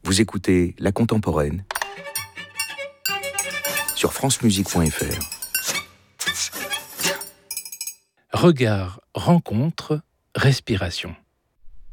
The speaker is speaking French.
Vous écoutez La Contemporaine sur francemusique.fr. Regard, rencontre, respiration.